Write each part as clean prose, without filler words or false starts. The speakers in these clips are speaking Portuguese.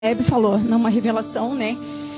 Hebe falou, numa revelação, né?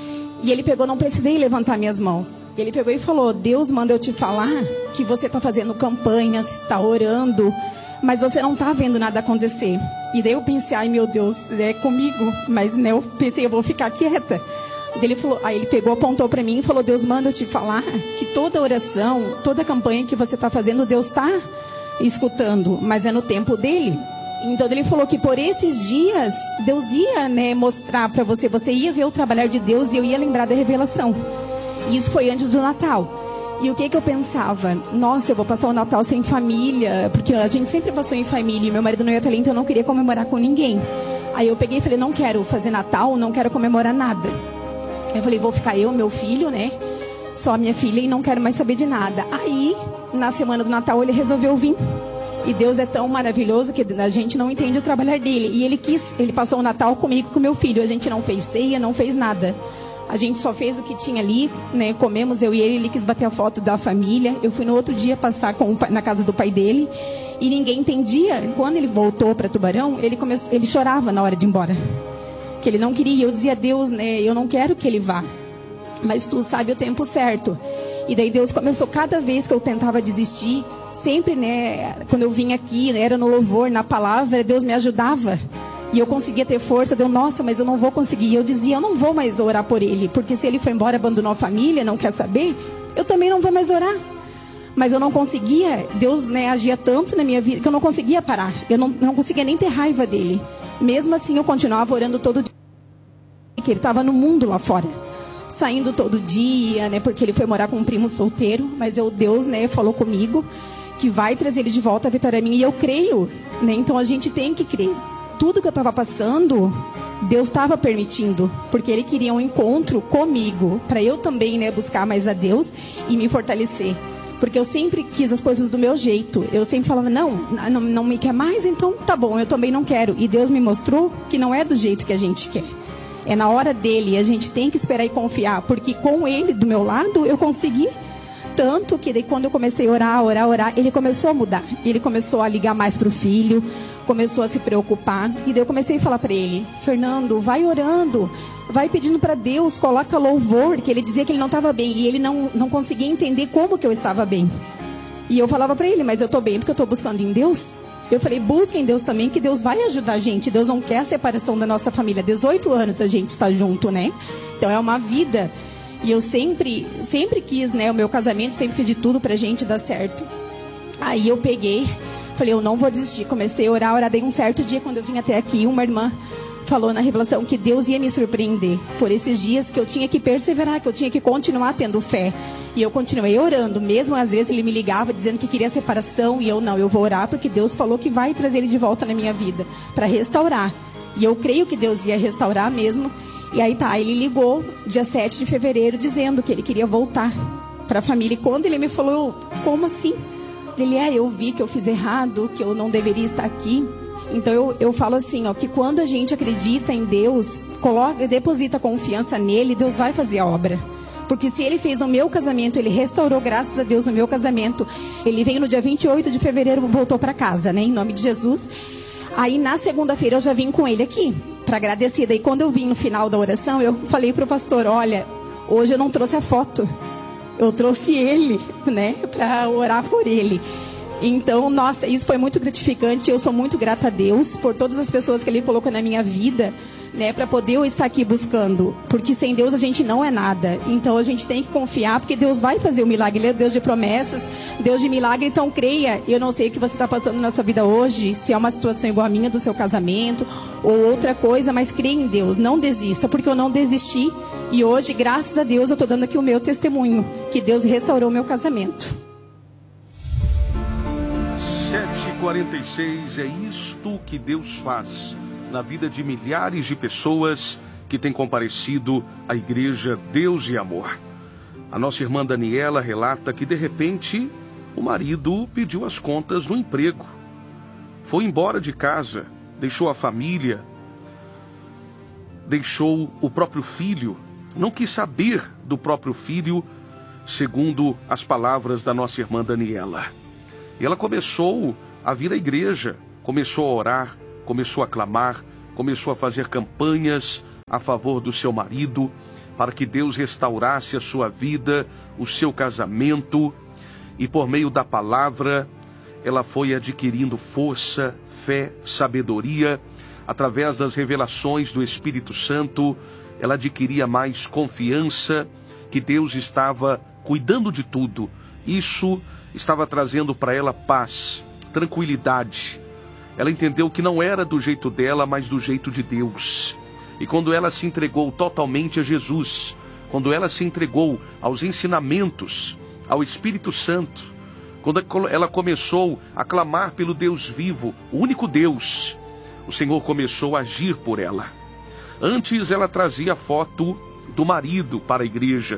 E ele pegou, não precisei levantar minhas mãos. Ele pegou e falou, Deus manda eu te falar que você está fazendo campanhas, está orando, mas você não está vendo nada acontecer. E daí eu pensei, ai meu Deus, é comigo. Mas né, eu pensei, eu vou ficar quieta. Ele falou, aí ele pegou, apontou para mim e falou, Deus manda eu te falar que toda oração, toda campanha que você está fazendo, Deus está escutando, mas é no tempo dele. Então ele falou que por esses dias Deus ia, né, mostrar para você, você ia ver o trabalhar de Deus e eu ia lembrar da revelação. E isso foi antes do Natal. E o que eu pensava? Nossa, eu vou passar o Natal sem família, porque a gente sempre passou em família e meu marido não ia estar ali, então eu não queria comemorar com ninguém. Aí eu peguei e falei, não quero fazer Natal, não quero comemorar nada. Eu falei, vou ficar eu, meu filho, né? Só minha filha e não quero mais saber de nada. Aí, na semana do Natal, ele resolveu vir. E Deus é tão maravilhoso que a gente não entende o trabalhar dele. E ele passou o Natal comigo, com meu filho. A gente não fez ceia, não fez nada. A gente só fez o que tinha ali, né? Comemos, eu e ele quis bater a foto da família. Eu fui no outro dia passar na casa do pai dele. E ninguém entendia. Quando ele voltou para Tubarão, ele chorava na hora de ir embora. Que ele não queria. Eu dizia, Deus, né? Eu não quero que ele vá. Mas tu sabe o tempo certo. E daí Deus começou, cada vez que eu tentava desistir, sempre, né, quando eu vinha aqui, né, era no louvor, na palavra, Deus me ajudava. E eu conseguia ter força, nossa, mas eu não vou conseguir. E eu dizia, eu não vou mais orar por ele, porque se ele foi embora, abandonou a família, não quer saber, eu também não vou mais orar. Mas eu não conseguia, Deus, né, agia tanto na minha vida, que eu não conseguia parar. Eu não conseguia nem ter raiva dele. Mesmo assim, eu continuava orando todo dia, que ele estava no mundo lá fora. Saindo todo dia, né, porque ele foi morar com um primo solteiro, mas Deus, né, falou comigo que vai trazer ele de volta, a vitória é minha, e eu creio, né, então a gente tem que crer. Tudo que eu estava passando, Deus estava permitindo, porque ele queria um encontro comigo, para eu também, né, buscar mais a Deus e me fortalecer, porque eu sempre quis as coisas do meu jeito, eu sempre falava, não me quer mais, então tá bom, eu também não quero, e Deus me mostrou que não é do jeito que a gente quer. É na hora dele, a gente tem que esperar e confiar, porque com ele do meu lado, eu consegui. Tanto que daí, quando eu comecei a orar, ele começou a mudar. Ele começou a ligar mais para o filho, começou a se preocupar. E daí eu comecei a falar para ele, Fernando, vai orando, vai pedindo para Deus, coloca louvor, que ele dizia que ele não estava bem. E ele não conseguia entender como que eu estava bem. E eu falava para ele, mas eu estou bem porque eu estou buscando em Deus. Eu falei, busca em Deus também, que Deus vai ajudar a gente. Deus não quer a separação da nossa família. 18 anos a gente está junto, né? Então é uma vida. E eu sempre quis, né? O meu casamento, sempre fiz de tudo pra gente dar certo. Aí eu peguei, falei, eu não vou desistir. Comecei a orar. Dei um certo dia, quando eu vim até aqui, uma irmã falou na revelação que Deus ia me surpreender. Por esses dias que eu tinha que perseverar, que eu tinha que continuar tendo fé. E eu continuei orando, mesmo às vezes ele me ligava dizendo que queria separação, e eu vou orar porque Deus falou que vai trazer ele de volta na minha vida, para restaurar. E eu creio que Deus ia restaurar mesmo. E aí ele ligou dia 7 de fevereiro dizendo que ele queria voltar para a família. E quando ele me falou, como assim? Eu vi que eu fiz errado, que eu não deveria estar aqui. Então eu falo assim, que quando a gente acredita em Deus, deposita confiança nele, Deus vai fazer a obra. Porque se ele fez o meu casamento, ele restaurou, graças a Deus, o meu casamento. Ele veio no dia 28 de fevereiro, voltou para casa, né? Em nome de Jesus. Aí na segunda-feira eu já vim com ele aqui, para agradecer. Daí quando eu vim no final da oração, eu falei pro pastor, olha, hoje eu não trouxe a foto. Eu trouxe ele, né? Para orar por ele. Então, nossa, isso foi muito gratificante. Eu sou muito grata a Deus por todas as pessoas que ele colocou na minha vida, né, para poder eu estar aqui buscando, porque sem Deus a gente não é nada. Então a gente tem que confiar, porque Deus vai fazer o milagre. Ele é Deus de promessas, Deus de milagre. Então creia. Eu não sei o que você está passando na sua vida hoje, se é uma situação igual a minha do seu casamento ou outra coisa, mas creia em Deus, não desista, porque eu não desisti. E hoje, graças a Deus, eu estou dando aqui o meu testemunho, que Deus restaurou o meu casamento. 7h46, é isto que Deus faz na vida de milhares de pessoas que têm comparecido à igreja Deus e Amor. A nossa irmã Daniela relata que de repente o marido pediu as contas no emprego, foi embora de casa, deixou a família, deixou o próprio filho, não quis saber do próprio filho, segundo as palavras da nossa irmã Daniela. E ela começou a vir à igreja, começou a orar, começou a clamar, começou a fazer campanhas a favor do seu marido, para que Deus restaurasse a sua vida, o seu casamento, e por meio da palavra, ela foi adquirindo força, fé, sabedoria. Através das revelações do Espírito Santo, ela adquiria mais confiança que Deus estava cuidando de tudo. Isso estava trazendo para ela paz, tranquilidade. Ela entendeu que não era do jeito dela, mas do jeito de Deus. E quando ela se entregou totalmente a Jesus, quando ela se entregou aos ensinamentos, ao Espírito Santo, quando ela começou a clamar pelo Deus vivo, o único Deus, o Senhor começou a agir por ela. Antes ela trazia foto do marido para a igreja.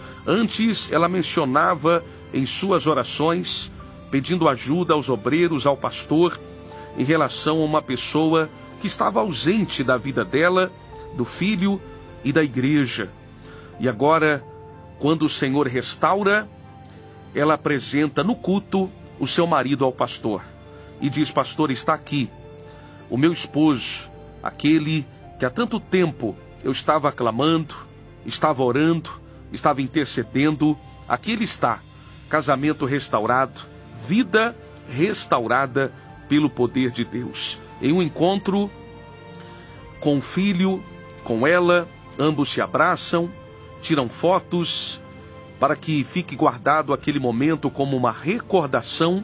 Antes ela mencionava em suas orações, pedindo ajuda aos obreiros, ao pastor, em relação a uma pessoa que estava ausente da vida dela, do filho e da igreja. E agora, quando o Senhor restaura, ela apresenta no culto o seu marido ao pastor. E diz: pastor, está aqui o meu esposo, aquele que há tanto tempo eu estava clamando, estava orando, estava intercedendo. Aqui ele está, casamento restaurado, vida restaurada pelo poder de Deus. Em um encontro com o filho, com ela, ambos se abraçam, tiram fotos, para que fique guardado aquele momento como uma recordação.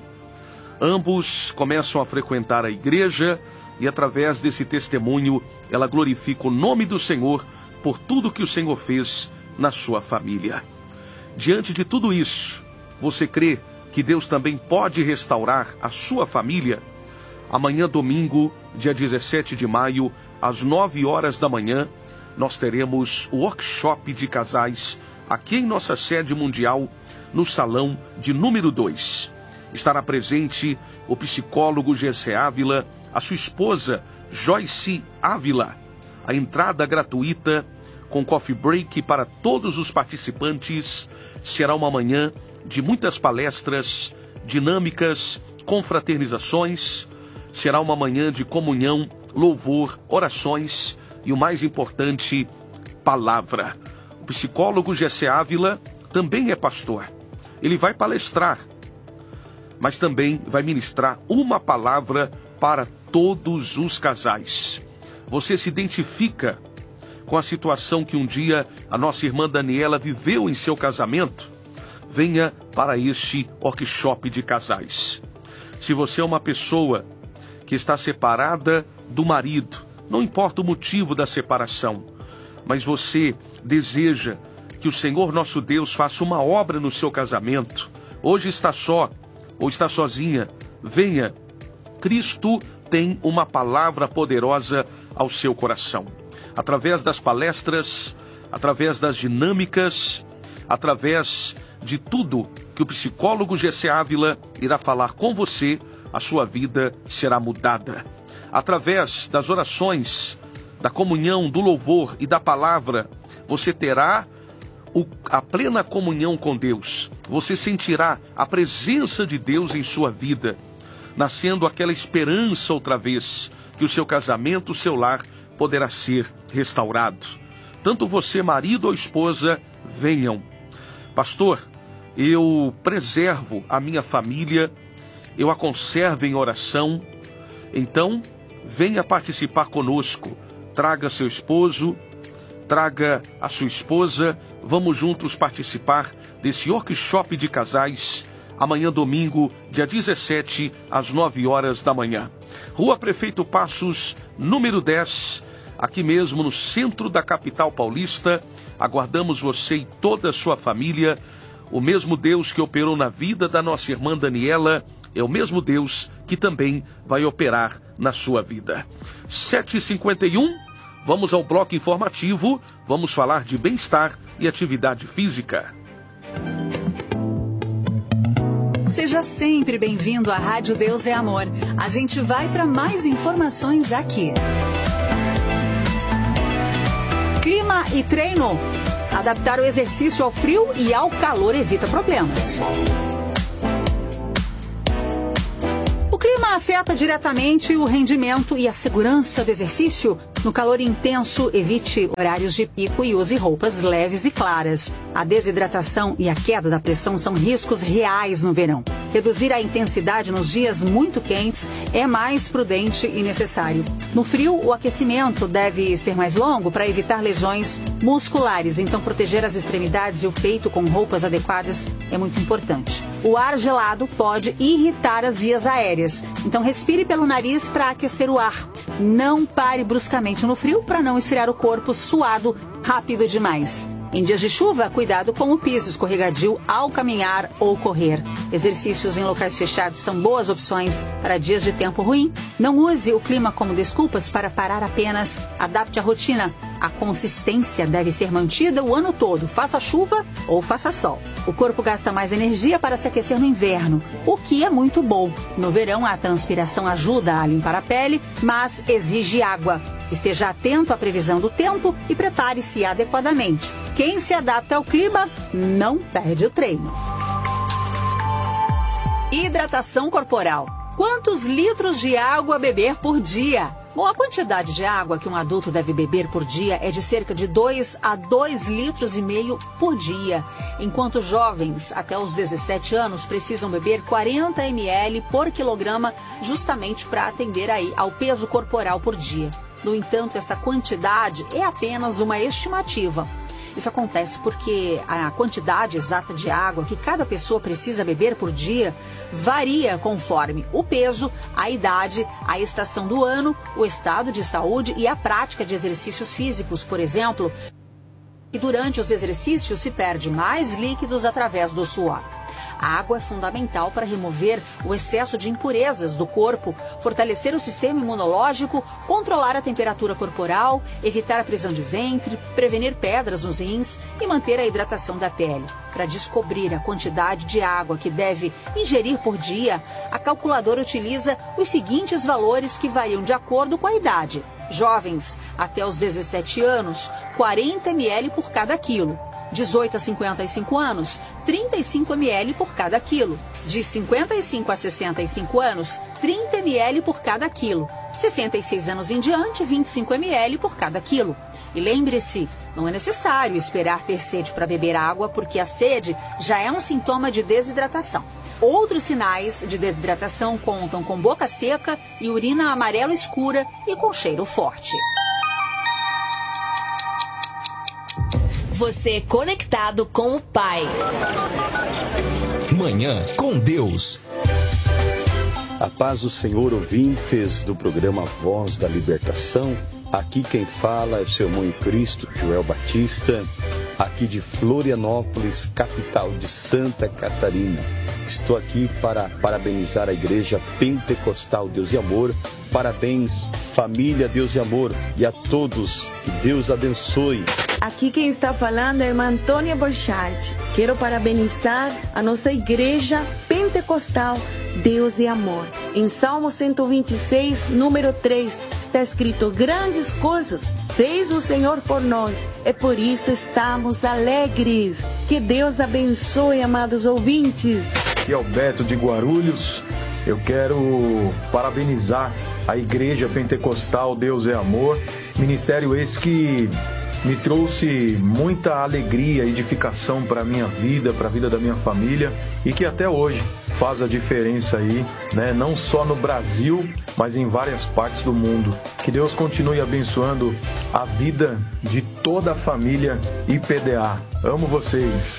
Ambos começam a frequentar a igreja e através desse testemunho ela glorifica o nome do Senhor por tudo que o Senhor fez na sua família. Diante de tudo isso, você crê que Deus também pode restaurar a sua família? Amanhã, domingo, dia 17 de maio, às 9 horas da manhã, nós teremos o workshop de casais aqui em nossa sede mundial, no salão de número 2. Estará presente o psicólogo Gessé Ávila, a sua esposa Joyce Ávila. A entrada gratuita com coffee break para todos os participantes. Será uma manhã de muitas palestras, dinâmicas, confraternizações. Será uma manhã de comunhão, louvor, orações e o mais importante, palavra. O psicólogo Gessé Ávila também é pastor. Ele vai palestrar, mas também vai ministrar uma palavra para todos os casais. Você se identifica com a situação que um dia a nossa irmã Daniela viveu em seu casamento? Venha para este workshop de casais. Se você é uma pessoa que está separada do marido, não importa o motivo da separação, mas você deseja que o Senhor nosso Deus faça uma obra no seu casamento, hoje está só ou está sozinha, venha. Cristo tem uma palavra poderosa ao seu coração. Através das palestras, através das dinâmicas, através de tudo que o psicólogo Gessé Ávila irá falar com você, a sua vida será mudada. Através das orações, da comunhão, do louvor e da palavra, você terá a plena comunhão com Deus. Você sentirá a presença de Deus em sua vida, nascendo aquela esperança outra vez, que o seu casamento, o seu lar, poderá ser restaurado. Tanto você, marido ou esposa, venham. Pastor, eu preservo a minha família, eu a conservo em oração. Então, venha participar conosco. Traga seu esposo, traga a sua esposa. Vamos juntos participar desse workshop de casais. Amanhã, domingo, dia 17, às 9 horas da manhã. Rua Prefeito Passos, número 10, aqui mesmo no centro da capital paulista. Aguardamos você e toda a sua família. O mesmo Deus que operou na vida da nossa irmã Daniela é o mesmo Deus que também vai operar na sua vida. 7h51, vamos ao bloco informativo. Vamos falar de bem-estar e atividade física. Seja sempre bem-vindo à Rádio Deus é Amor. A gente vai para mais informações aqui. Clima e treino. Adaptar o exercício ao frio e ao calor evita problemas. O clima clima afeta diretamente o rendimento e a segurança do exercício. No calor intenso, evite horários de pico e use roupas leves e claras. A desidratação e a queda da pressão são riscos reais no verão. Reduzir a intensidade nos dias muito quentes é mais prudente e necessário. No frio, o aquecimento deve ser mais longo para evitar lesões musculares, então proteger as extremidades e o peito com roupas adequadas é muito importante. O ar gelado pode irritar as vias aéreas, então respire pelo nariz para aquecer o ar. Não pare bruscamente no frio para não esfriar o corpo suado rápido demais. Em dias de chuva, cuidado com o piso escorregadio ao caminhar ou correr. Exercícios em locais fechados são boas opções para dias de tempo ruim. Não use o clima como desculpas para parar apenas. Adapte a rotina. A consistência deve ser mantida o ano todo, faça chuva ou faça sol. O corpo gasta mais energia para se aquecer no inverno, o que é muito bom. No verão, a transpiração ajuda a limpar a pele, mas exige água. Esteja atento à previsão do tempo e prepare-se adequadamente. Quem se adapta ao clima não perde o treino. Hidratação corporal. Quantos litros de água beber por dia? Bom, a quantidade de água que um adulto deve beber por dia é de cerca de 2 a 2,5 litros por dia, enquanto jovens até os 17 anos precisam beber 40 ml por quilograma, justamente para atender aí ao peso corporal por dia. No entanto, essa quantidade é apenas uma estimativa. Isso acontece porque a quantidade exata de água que cada pessoa precisa beber por dia varia conforme o peso, a idade, a estação do ano, o estado de saúde e a prática de exercícios físicos, por exemplo. E durante os exercícios se perde mais líquidos através do suor. A água é fundamental para remover o excesso de impurezas do corpo, fortalecer o sistema imunológico, controlar a temperatura corporal, evitar a prisão de ventre, prevenir pedras nos rins e manter a hidratação da pele. Para descobrir a quantidade de água que deve ingerir por dia, a calculadora utiliza os seguintes valores que variam de acordo com a idade. Jovens, até os 17 anos, 40 ml por cada quilo. 18 a 55 anos, 35 ml por cada quilo. De 55 a 65 anos, 30 ml por cada quilo. 66 anos em diante, 25 ml por cada quilo. E lembre-se, não é necessário esperar ter sede para beber água, porque a sede já é um sintoma de desidratação. Outros sinais de desidratação contam com boca seca e urina amarela escura e com cheiro forte. Você conectado com o Pai. Manhã com Deus. A paz do Senhor, ouvintes do programa Voz da Libertação. Aqui quem fala é o seu irmão em Cristo, Joel Batista, aqui de Florianópolis, capital de Santa Catarina. Estou aqui para parabenizar a Igreja Pentecostal Deus e Amor. Parabéns, família Deus e Amor, e a todos, que Deus abençoe. Aqui quem está falando é a irmã Antônia Borchardt. Quero parabenizar a nossa Igreja Pentecostal Deus e Amor. Em Salmo 126, número 3, está escrito: grandes coisas fez o Senhor por nós, e por isso estamos alegres. Que Deus abençoe, amados ouvintes. Aqui é o Beto de Guarulhos. Eu quero parabenizar a Igreja Pentecostal Deus é Amor, ministério esse que me trouxe muita alegria e edificação para a minha vida, para a vida da minha família, e que até hoje faz a diferença aí, né? Não só no Brasil, mas em várias partes do mundo. Que Deus continue abençoando a vida de toda a família IPDA. Amo vocês.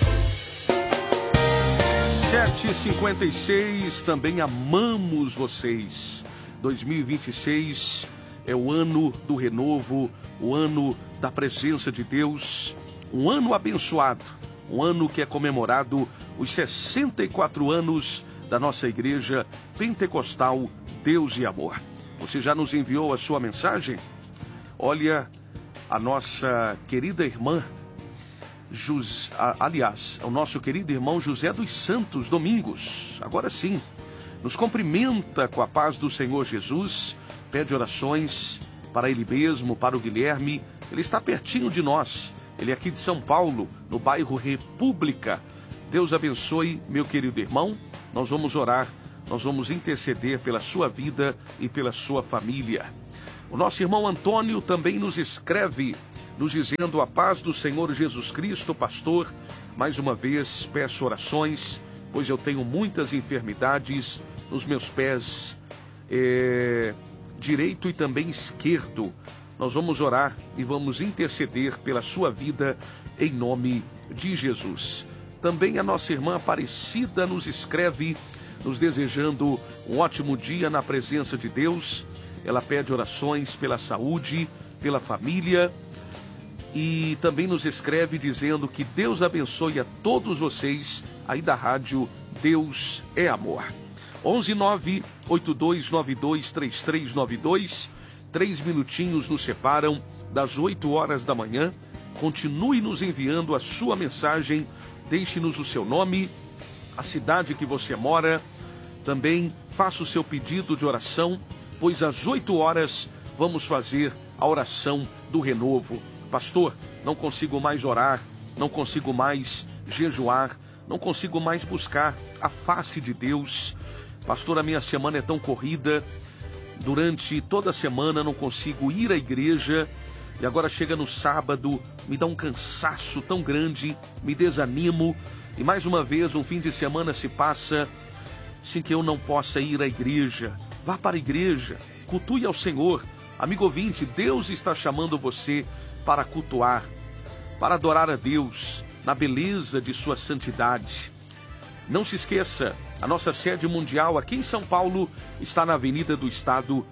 7h56, também amamos vocês. 2026 é o ano do renovo, o ano da presença de Deus, um ano abençoado, um ano que é comemorado os 64 anos da nossa Igreja Pentecostal Deus e Amor. Você já nos enviou a sua mensagem? Olha, a nossa querida irmã, o nosso querido irmão José dos Santos Domingos, agora sim, nos cumprimenta com a paz do Senhor Jesus, pede orações para ele mesmo, para o Guilherme. Ele está pertinho de nós, ele é aqui de São Paulo, no bairro República. Deus abençoe, meu querido irmão. Nós vamos orar nós vamos interceder pela sua vida e pela sua família. O nosso irmão Antônio também nos escreve, nos dizendo: a paz do Senhor Jesus Cristo, pastor. Mais uma vez peço orações, pois eu tenho muitas enfermidades nos meus pés direito e também esquerdo. Nós vamos orar e vamos interceder pela sua vida em nome de Jesus. Também a nossa irmã Aparecida nos escreve, nos desejando um ótimo dia na presença de Deus. Ela pede orações pela saúde, pela família, e também nos escreve dizendo que Deus abençoe a todos vocês aí da rádio Deus é Amor. 11982923392. 3 minutinhos nos separam das 8 horas da manhã. Continue nos enviando a sua mensagem. Deixe-nos o seu nome, a cidade que você mora. Também faça o seu pedido de oração, pois às 8 horas vamos fazer a oração do renovo. Pastor, não consigo mais orar, não consigo mais jejuar, não consigo mais buscar a face de Deus. Pastor, a minha semana é tão corrida, durante toda a semana não consigo ir à igreja, e agora chega no sábado, me dá um cansaço tão grande, me desanimo, e mais uma vez um fim de semana se passa sem que eu não possa ir à igreja. Vá para a igreja, cultue ao Senhor. Amigo ouvinte, Deus está chamando você para cultuar, para adorar a Deus na beleza de sua santidade. Não se esqueça, a nossa sede mundial aqui em São Paulo está na Avenida do Estado,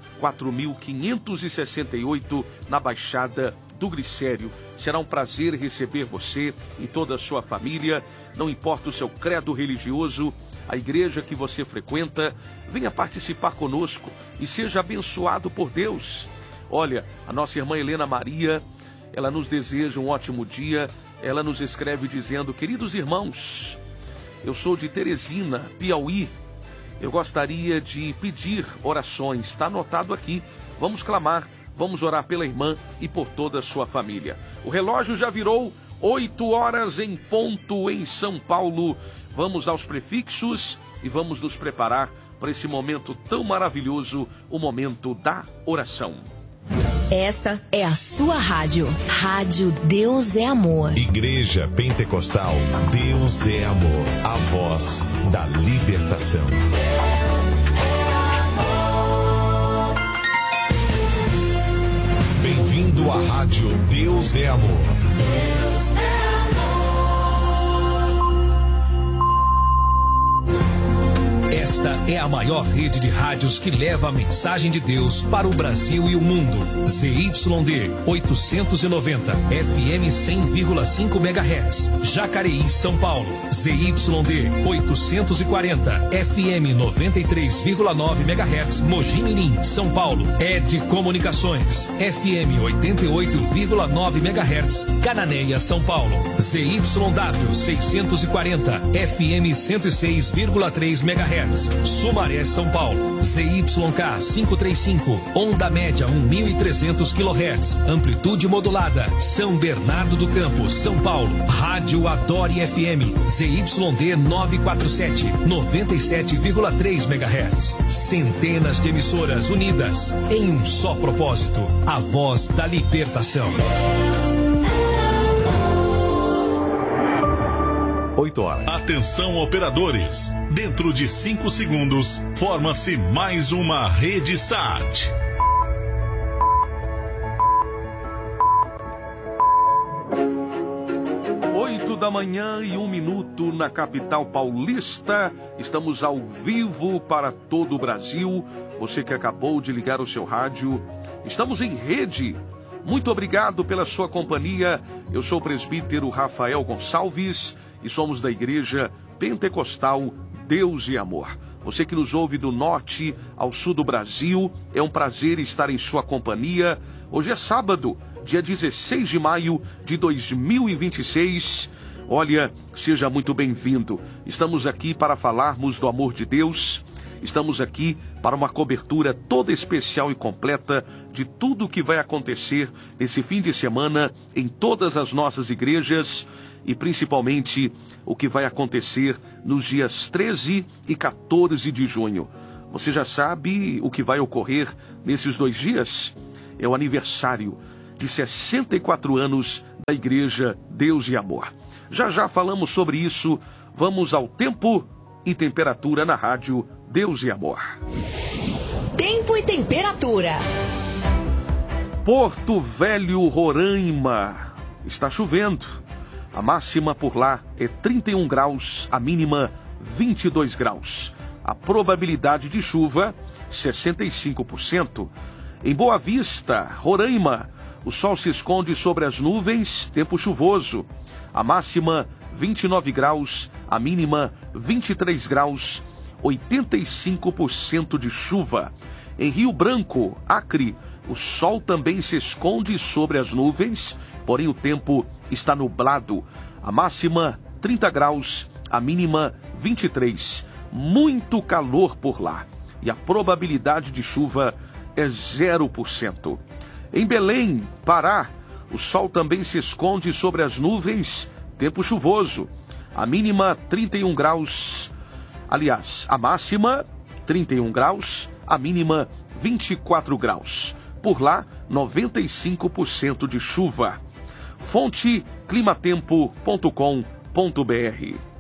4568, na Baixada do Glicério. Será um prazer receber você e toda a sua família, não importa o seu credo religioso, a igreja que você frequenta. Venha participar conosco e seja abençoado por Deus. Olha, a nossa irmã Helena Maria, ela nos deseja um ótimo dia. Ela nos escreve dizendo: queridos irmãos, eu sou de Teresina, Piauí. Eu gostaria de pedir orações. Está anotado aqui. Vamos clamar, vamos orar pela irmã e por toda a sua família. O relógio já virou 8 horas em ponto em São Paulo. Vamos aos prefixos e vamos nos preparar para esse momento tão maravilhoso, o momento da oração. Esta é a sua rádio. Rádio Deus é Amor. Igreja Pentecostal Deus é Amor. A voz da libertação. Bem-vindo à rádio Deus é Amor. Deus é amor. Esta é a maior rede de rádios que leva a mensagem de Deus para o Brasil e o mundo. ZYD 890, FM 100,5 MHz, Jacareí, São Paulo. ZYD 840, FM 93,9 MHz, Mogi Mirim, São Paulo. ED Comunicações, FM 88,9 MHz, Cananéia, São Paulo. ZYW 640, FM 106,3 MHz. Sumaré, São Paulo. ZYK 535, onda média 1.300 kHz, amplitude modulada, São Bernardo do Campo, São Paulo. Rádio Adore FM, ZYD 947, 97,3 MHz. Centenas de emissoras unidas em um só propósito, a voz da libertação. 8 horas. Atenção, operadores. Dentro de 5 segundos, forma-se mais uma rede SAT. 8 da manhã e 1 minuto na capital paulista. Estamos ao vivo para todo o Brasil. Você que acabou de ligar o seu rádio, estamos em rede. Muito obrigado pela sua companhia. Eu sou o presbítero Rafael Gonçalves e somos da Igreja Pentecostal Deus e Amor. Você que nos ouve do norte ao sul do Brasil, é um prazer estar em sua companhia. Hoje é sábado, dia 16 de maio de 2026. Olha, seja muito bem-vindo. Estamos aqui para falarmos do amor de Deus. Estamos aqui para uma cobertura toda especial e completa de tudo o que vai acontecer nesse fim de semana em todas as nossas igrejas e principalmente o que vai acontecer nos dias 13 e 14 de junho. Você já sabe o que vai ocorrer nesses 2 dias? É o aniversário de 64 anos da Igreja Deus e Amor. Já já falamos sobre isso. Vamos ao tempo e temperatura na rádio Deus e Amor. Tempo e temperatura. Porto Velho, Roraima. Está chovendo. A máxima por lá é 31 graus, a mínima 22 graus. A probabilidade de chuva, 65%. Em Boa Vista, Roraima, o sol se esconde sobre as nuvens, tempo chuvoso. A máxima 29 graus, a mínima 23 graus, 85% de chuva. Em Rio Branco, Acre, o sol também se esconde sobre as nuvens, porém o tempo está nublado. A máxima 30 graus, a mínima 23. Muito calor por lá. E a probabilidade de chuva é 0%. Em Belém, Pará, o sol também se esconde sobre as nuvens, tempo chuvoso. A mínima 31 graus, aliás, a máxima 31 graus, a mínima 24 graus. Por lá, 95% de chuva. Fonte climatempo.com.br.